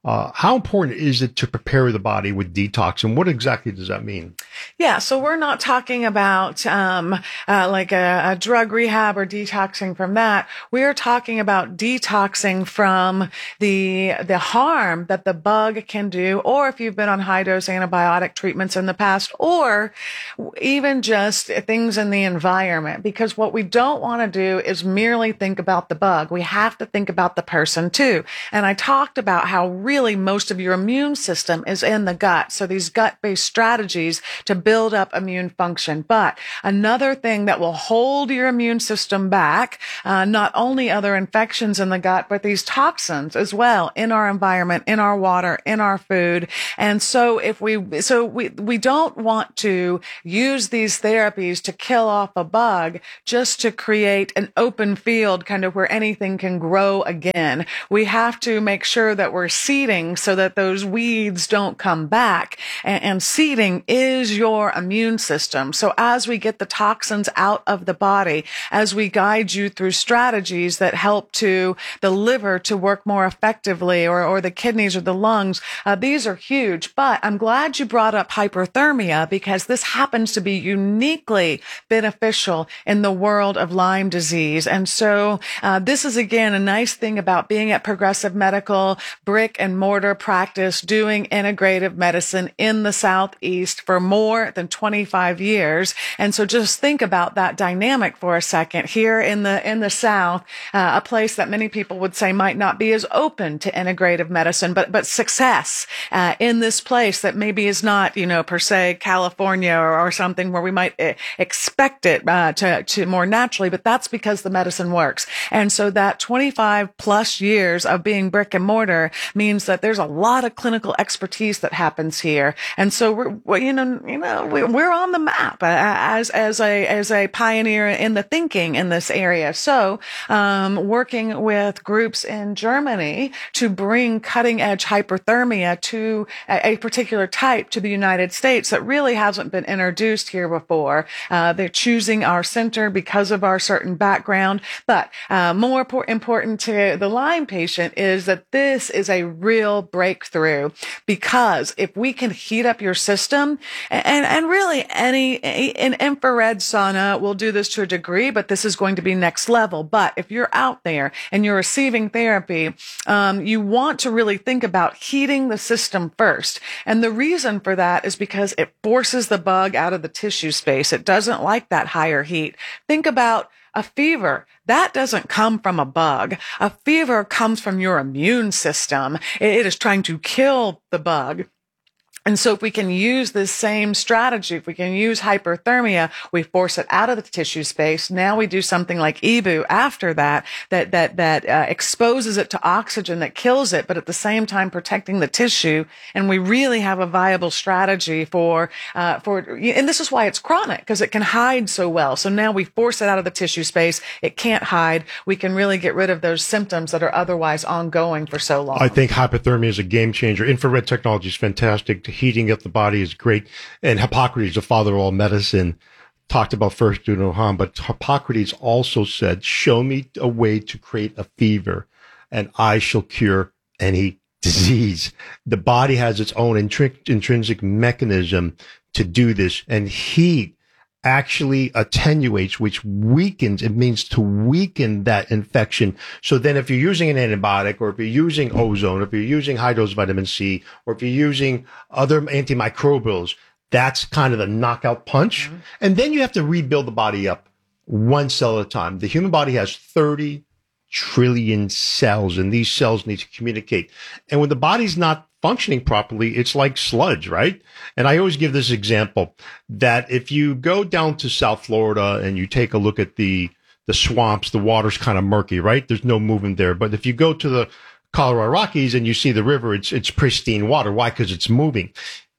Uh, how important is it to prepare the body with detox, and what exactly does that mean? Yeah, so we're not talking about um, uh, like a, a drug rehab or detoxing from that. We're talking about detoxing from the the harm that the bug can do, or if you've been on high dose antibiotic treatments in the past, or even just things in the environment. Because what we don't want to do is merely think about the bug. We have to think about the person too. And I talked about how really most of your immune system is in the gut. So these gut-based strategies to build up immune function. But another thing that will hold your immune system back, uh, not only other infections in the gut, but these toxins as well in our environment, in our water, in our food. And so if we, so we, we don't want to use these therapies to kill off a bug just to create an open field kind of where anything can grow again. We have to make sure that we're seeding so that those weeds don't come back. And, and seeding is your immune system. So as we get the toxins out of the body, as we guide you through strategies that help to the liver to work more effectively, or, or the kidneys or the lungs, uh, these are huge. But I'm glad you brought up hyperthermia, because this happens to be uniquely beneficial in the world of Lyme disease. And so uh, this is, again, a nice thing about being at Progressive Medical, brick and mortar practice, doing integrative medicine in the Southeast for more than twenty-five years. And so just think about that dynamic for a second. Here in the in the South, uh, a place that many people would say might not be as open to integrative medicine, but but success uh, in this place that maybe is not, you know, per se California or, or something where we might uh, expect it uh, to to more naturally. But that's because the medicine works. And so that twenty-five plus years of being brick and mortar means that there's a lot of clinical expertise that happens here. And so we're, we're you know, you know, we're on the map as, as a, as a pioneer in the thinking in this area. So, um, working with groups in Germany to bring cutting edge hyperthermia to a, a particular type to the United States that really hasn't been introduced here before. Uh, they're choosing our center because of our certain background. But, uh, more important to the Lyme patient is that this is a real breakthrough, because if we can heat up your system, and, and really any, an infrared sauna will do this to a degree, but this is going to be next level. But if you're out there and you're receiving therapy, um, you want to really think about heating the system first. And the reason for that is because it forces the bug out of the tissue space. It doesn't like that higher heat. Think about a fever. That doesn't come from a bug. A fever comes from your immune system. It is trying to kill the bug. And so if we can use this same strategy, if we can use hyperthermia, we force it out of the tissue space. Now we do something like E B U after that, that, that, that uh, exposes it to oxygen, that kills it, but at the same time protecting the tissue. And we really have a viable strategy for, uh, for, and this is why it's chronic, because it can hide so well. So now we force it out of the tissue space. It can't hide. We can really get rid of those symptoms that are otherwise ongoing for so long. I think hypothermia is a game changer. Infrared technology is fantastic. Heating up the body is great. And Hippocrates, the father of all medicine, talked about first do no harm. But Hippocrates also said, show me a way to create a fever and I shall cure any disease. The body has its own intri- intrinsic mechanism to do this. And heat actually attenuates, which weakens. It means to weaken that infection. So then if you're using an antibiotic, or if you're using ozone, or if you're using high dose vitamin C, or if you're using other antimicrobials, that's kind of the knockout punch. Mm-hmm. And then you have to rebuild the body up one cell at a time. The human body has thirty trillion cells, and these cells need to communicate. And when the body's not functioning properly, it's like sludge, right? And I always give this example that if you go down to South Florida and you take a look at the the swamps, the water's kind of murky, right? There's no movement there. But if you go to the Colorado Rockies and you see the river, it's it's pristine water. Why? Because it's moving.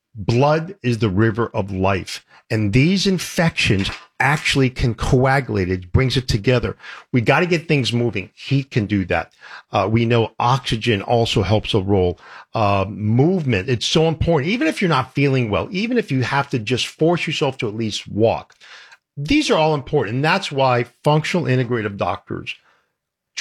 Blood is the river of life. And these infections actually can coagulate it, brings it together. We got to get things moving. Heat can do that. Uh, we know oxygen also helps a role. Uh, movement, it's so important. Even if you're not feeling well, even if you have to just force yourself to at least walk. These are all important. And that's why functional integrative doctors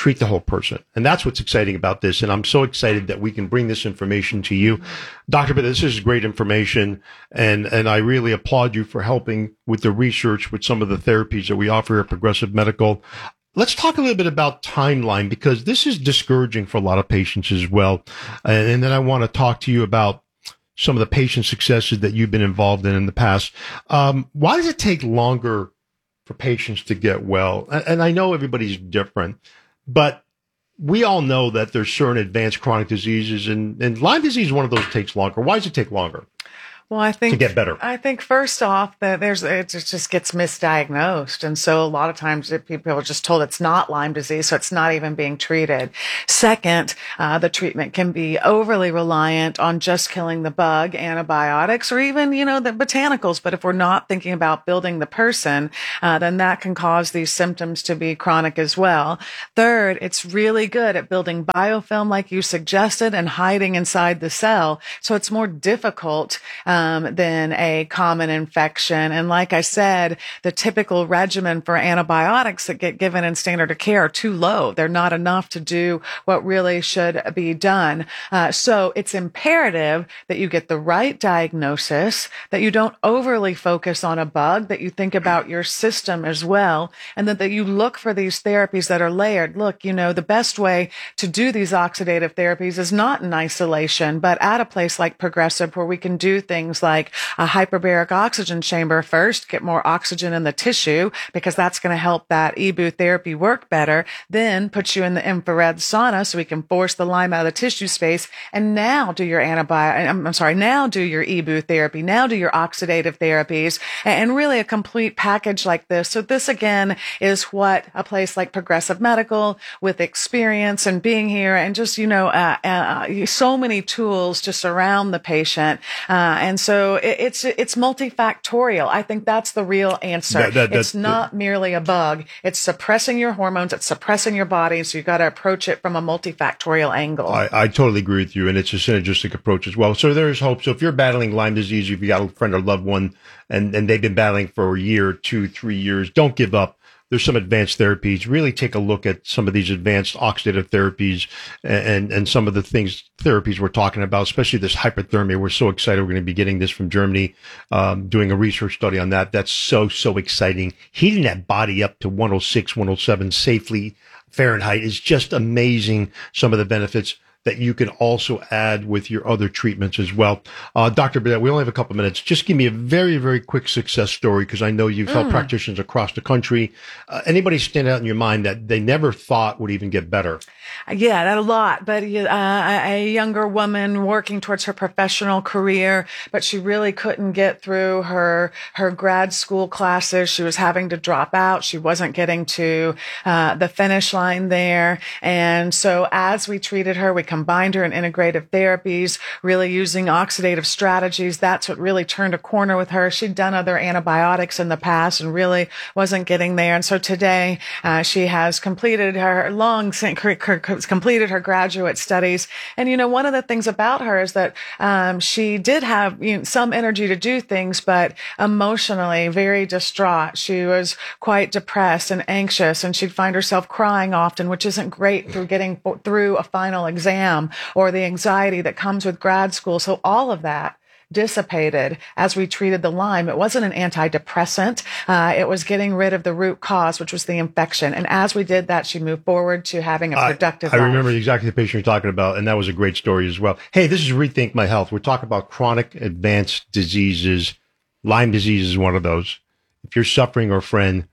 treat the whole person. And that's what's exciting about this. And I'm so excited that we can bring this information to you. Doctor Bennett, this is great information. And, and I really applaud you for helping with the research with some of the therapies that we offer at Progressive Medical. Let's talk a little bit about timeline, because this is discouraging for a lot of patients as well. And, and then I want to talk to you about some of the patient successes that you've been involved in in the past. Um, why does it take longer for patients to get well? And, and I know everybody's different, but we all know that there's certain advanced chronic diseases, and, and Lyme disease, one of those, takes longer. Why does it take longer? Well, I think to get better. I think first off that there's it just gets misdiagnosed, and so a lot of times it, people are just told it's not Lyme disease, so it's not even being treated. Second, uh, the treatment can be overly reliant on just killing the bug, antibiotics, or even you know the botanicals. But if we're not thinking about building the person, uh, then that can cause these symptoms to be chronic as well. Third, it's really good at building biofilm, like you suggested, and hiding inside the cell, so it's more difficult Um, Um, than a common infection. And like I said, the typical regimen for antibiotics that get given in standard of care are too low. They're not enough to do what really should be done. Uh, so it's imperative that you get the right diagnosis, that you don't overly focus on a bug, that you think about your system as well, and that, that you look for these therapies that are layered. Look, you know, the best way to do these oxidative therapies is not in isolation, but at a place like Progressive where we can do things like a hyperbaric oxygen chamber first, get more oxygen in the tissue because that's going to help that E B U therapy work better, then put you in the infrared sauna so we can force the Lyme out of the tissue space, and now do your antibiotic, I'm sorry, now do your E B U therapy, now do your oxidative therapies, and really a complete package like this. So this again is what a place like Progressive Medical, with experience and being here and just, you know, uh, uh, so many tools to surround the patient. Uh, and so it, it's it's multifactorial. I think that's the real answer. That, that, it's not that, merely a bug. It's suppressing your hormones. It's suppressing your body. So you've got to approach it from a multifactorial angle. I, I totally agree with you. And it's a synergistic approach as well. So there's hope. So if you're battling Lyme disease, if you got a friend or loved one and, and they've been battling for a year, two, three years, don't give up. There's some advanced therapies. Really take a look at some of these advanced oxidative therapies and, and some of the things, therapies we're talking about, especially this hyperthermia. We're so excited. We're going to be getting this from Germany, um, doing a research study on that. That's so, so exciting. Heating that body up to one oh six, one oh seven safely Fahrenheit is just amazing. Some of the benefits that you can also add with your other treatments as well. Uh, Doctor Bennett, we only have a couple minutes. Just give me a very, very quick success story, because I know you've helped mm. practitioners across the country. Uh, anybody stand out in your mind that they never thought would even get better? Yeah, that a lot. But uh, a younger woman working towards her professional career, but she really couldn't get through her her grad school classes. She was having to drop out. She wasn't getting to uh, the finish line there. And so as we treated her, we combined her in integrative therapies, really using oxidative strategies. That's what really turned a corner with her. She'd done other antibiotics in the past and really wasn't getting there. And so today uh, she has completed her long, completed her graduate studies. And, you know, one of the things about her is that um, she did have you know, some energy to do things, but emotionally very distraught. She was quite depressed and anxious, and she'd find herself crying often, which isn't great through getting through a final exam, or the anxiety that comes with grad school. So all of that dissipated as we treated the Lyme. It wasn't an antidepressant. Uh, it was getting rid of the root cause, which was the infection. And as we did that, she moved forward to having a productive I, I life. remember exactly the patient you're talking about, and that was a great story as well. Hey, this is Rethink My Health. We're talking about chronic advanced diseases. Lyme disease is one of those. If you're suffering or a friend,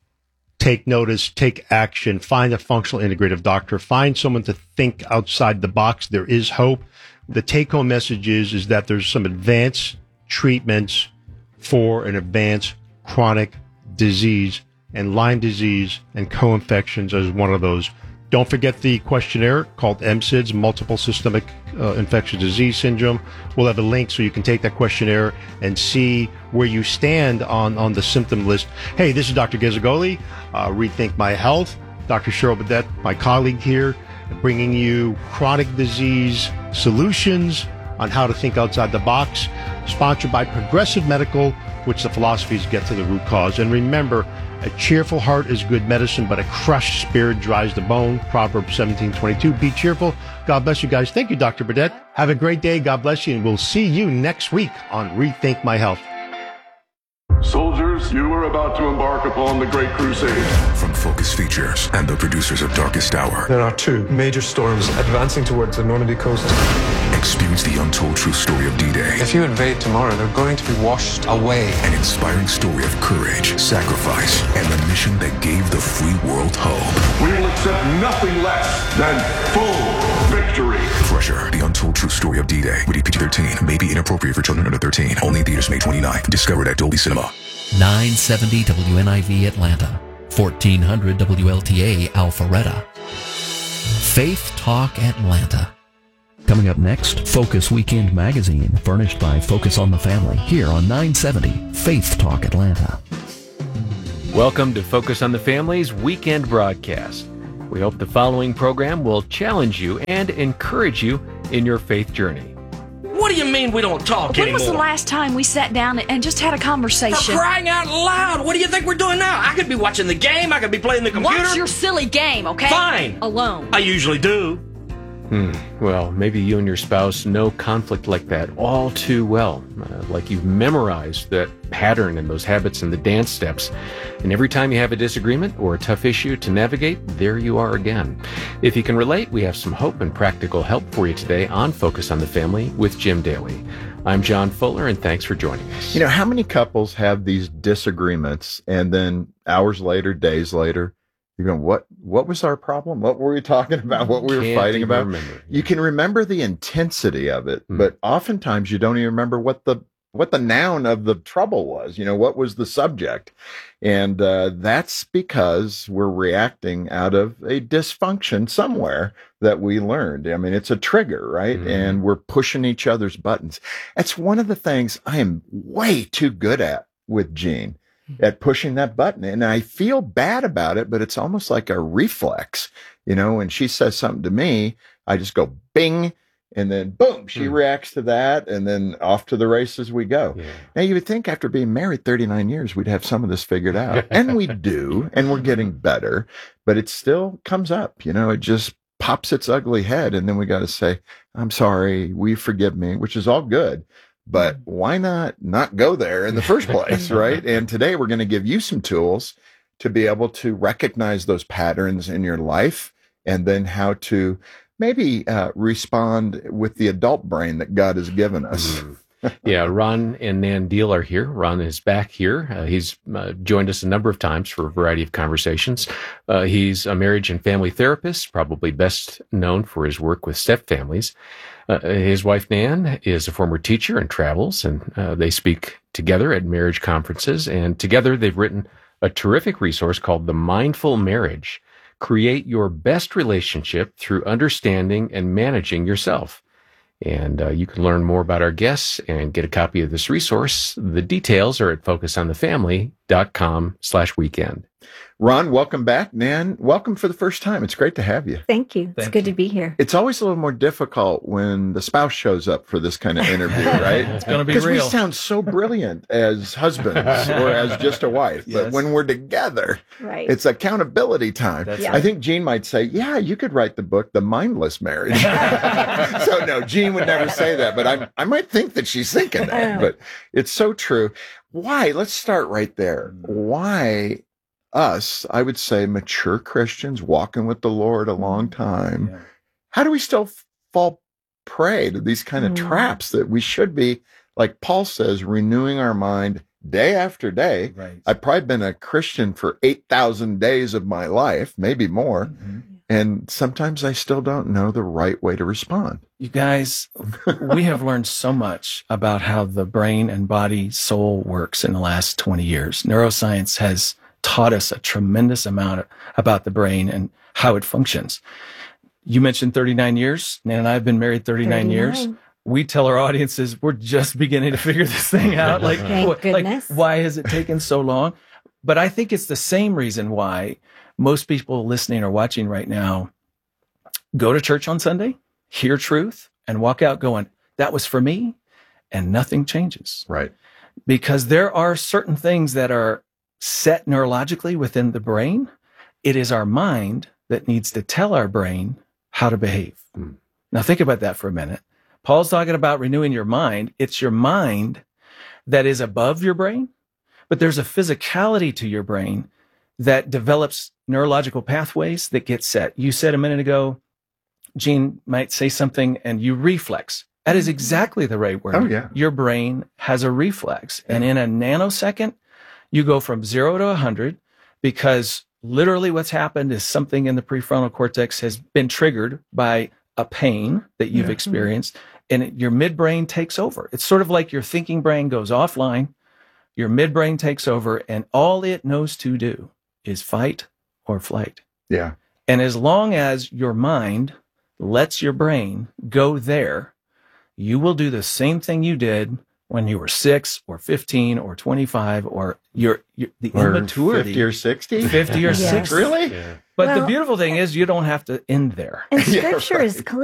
take notice, take action, find a functional integrative doctor, find someone to think outside the box. There is hope. The take-home message is, is that there's some advanced treatments for an advanced chronic disease, and Lyme disease and co-infections is one of those. Don't forget the questionnaire called M S I D S, Multiple Systemic uh, Infectious Disease Syndrome. We'll have a link so you can take that questionnaire and see where you stand on, on the symptom list. Hey, this is Doctor Gazzagoli, uh, Rethink My Health. Doctor Cheryl Baudet, my colleague here, bringing you chronic disease solutions on how to think outside the box. Sponsored by Progressive Medical, which the philosophy is get to the root cause. And remember, A cheerful heart is good medicine, but a crushed spirit dries the bone. Proverbs seventeen twenty-two. Be cheerful. God bless you guys. Thank you, Doctor Burdett. Have a great day. God bless you. And we'll see you next week on Rethink My Health. Soldiers, you are about to embark upon the Great Crusade. From Focus Features and the producers of Darkest Hour. There are two major storms advancing towards the Normandy coast. Experience the untold true story of D-Day. If you invade tomorrow, they're going to be washed away. An inspiring story of courage, sacrifice, and the mission that gave the free world hope. We will accept nothing less than full victory. Crusher, the untold true story of D-Day. Rated P G thirteen. May be inappropriate for children under thirteen. Only in theaters May twenty-ninth. Discovered at Dolby Cinema. nine seventy W N I V Atlanta, fourteen hundred W L T A Alpharetta. Faith Talk Atlanta. Coming up next, Focus Weekend Magazine, furnished by Focus on the Family, here on nine seventy Faith Talk Atlanta. Welcome to Focus on the Family's weekend broadcast. We hope the following program will challenge you and encourage you in your faith journey. What do you mean we don't talk when anymore? When was the last time we sat down and just had a conversation? For crying out loud! What do you think we're doing now? I could be watching the game. I could be playing the computer. Watch your silly game, okay? Fine. Alone. I usually do. Hmm. Well, maybe you and your spouse know conflict like that all too well. Uh, like you've memorized that pattern and those habits and the dance steps. And every time you have a disagreement or a tough issue to navigate, there you are again. If you can relate, we have some hope and practical help for you today on Focus on the Family with Jim Daly. I'm John Fuller, and thanks for joining us. You know, how many couples have these disagreements and then hours later, days later, you're going, what, what was our problem? What were we talking about? What we were Can't fighting even about? remember. You can remember the intensity of it, Hmm. but oftentimes you don't even remember what the, what the noun of the trouble was. You know, what was the subject? And uh, that's because we're reacting out of a dysfunction somewhere that we learned. I mean, it's a trigger, right? Mhm. And we're pushing each other's buttons. That's one of the things I am way too good at with Jean. At pushing that button. And I feel bad about it, but it's almost like a reflex. You know, when she says something to me, I just go bing, and then boom, she Hmm. reacts to that, and then off to the races we go. Yeah. Now, you would think after being married thirty-nine years, we'd have some of this figured out. And we do, and we're getting better, but it still comes up. You know, it just pops its ugly head, and then we got to say, I'm sorry, will you forgive me, which is all good. But why not not go there in the first place, right? And today we're going to give you some tools to be able to recognize those patterns in your life and then how to maybe uh, respond with the adult brain that God has given us. Yeah, Ron and Nan Deal are here. Ron is back here. Uh, he's uh, joined us a number of times for a variety of conversations. Uh, he's a marriage and family therapist, probably best known for his work with step families. Uh, his wife, Nan, is a former teacher and travels, and uh, they speak together at marriage conferences. And together they've written a terrific resource called The Mindful Marriage. Create your best relationship through understanding and managing yourself. And uh, you can learn more about our guests and get a copy of this resource. The details are at focusonthefamily.com slash weekend. Ron, welcome back. Nan, welcome for the first time. It's great to have you. Thank you. It's Thank good you. to be here. It's always a little more difficult when the spouse shows up for this kind of interview, right? It's gonna be Because we real. sound so brilliant as husbands or as just a wife. But Yes. when we're together, Right. it's accountability time. That's I right. think Jean might say, yeah, you could write the book, The Mindless Marriage. So no, Jean would never say that, but I, I might think that she's thinking that. But it's so true. Why? Let's start right there. Why us, I would say, mature Christians walking with the Lord a long time, how do we still f- fall prey to these kind of Mm. traps that we should be, like Paul says, renewing our mind day after day? Right. I've probably been a Christian for eight thousand days of my life, maybe more. And sometimes I still don't know the right way to respond. You guys, we have learned so much about how the brain and body, soul works in the last twenty years. Neuroscience has taught us a tremendous amount about the brain and how it functions. You mentioned thirty-nine years. Nan and I have been married thirty-nine years. thirty-nine. We tell our audiences we're just beginning to figure this thing out. Like, Thank wh- like, goodness. why has it taken so long? But I think it's the same reason why most people listening or watching right now go to church on Sunday, hear truth, and walk out going, that was for me, and nothing changes. Right. Because there are certain things that are set neurologically within the brain. It is our mind that needs to tell our brain how to behave. Mm. Now think about that for a minute. Paul's talking about renewing your mind. It's your mind that is above your brain, but there's a physicality to your brain that develops neurological pathways that get set. You said a minute ago, Gene might say something and you reflex. That is exactly the right word. Oh, yeah. Your brain has a reflex. Yeah. And in a nanosecond, you go from zero to one hundred because literally what's happened is something in the prefrontal cortex has been triggered by a pain that you've yeah. experienced, and it, your midbrain takes over. It's sort of like your thinking brain goes offline, your midbrain takes over, and all it knows to do is fight or flight. Yeah. And as long as your mind lets your brain go there, you will do the same thing you did when you were six or fifteen or twenty-five or your, your the or immaturity. fifty or sixty? fifty or yes. sixty. Really? Yeah. But well, the beautiful thing is you don't have to end there. And scripture yeah, right. is clear.